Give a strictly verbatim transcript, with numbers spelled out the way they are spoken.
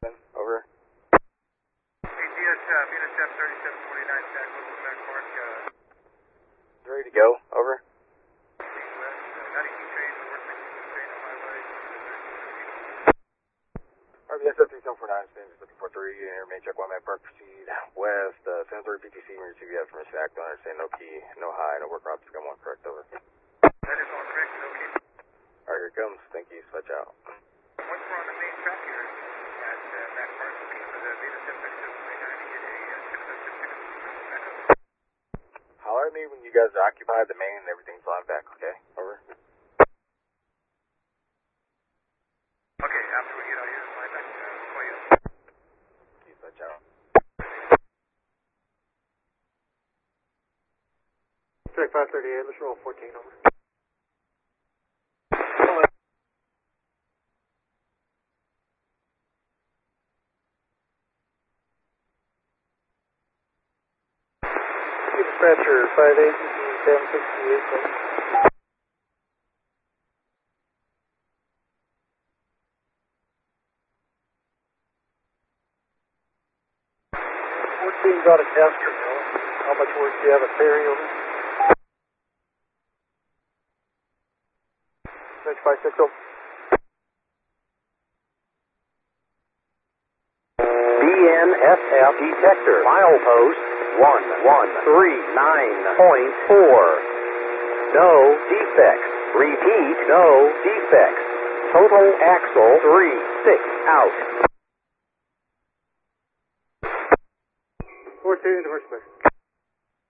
Over. Hey, D S F, D S F thirty-seven twenty-nine, San Luis Mac Park. Uh, Ready to go. Over. West, uh, ninety-two train, four sixty-two train on my way. R B S F three seven four nine, Spanish looking for three, Air Main check one Mac Park, proceed west, uh, San Antonio P T C, emergency V F from Shack, don't understand, no key, no high, no work route, Scum one, correct, over. That is all correct, okay. Alright, here it comes, thank you, switch out. Once we're on the main track here at uh, Mac Park, looking for the D S F thirty-seven twenty-nine to get a uh, six oh six six back up. Holler at me when you guys occupy the main and everything's flying back, okay? Over. Okay, after we get out here, fly back to uh, Koya. Please switch out. Track five thirty-eight, let's roll fourteen, over. Dispatcher five eight seven sixty-eight, fourteen's out of Castro now. How much work do you have at Perry, over? Match five six zero. B N S F detector, milepost one one three nine point four. No defects. Repeat, no defects. Total axle three six out. fourteen, horseback.